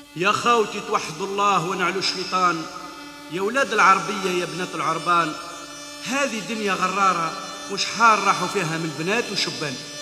يا خاوتي توحدوا الله ونعلوا الشيطان، يا ولاد العربية يا بنات العربان، هذه دنيا غرارة وشحال راحوا فيها من بنات وشبان.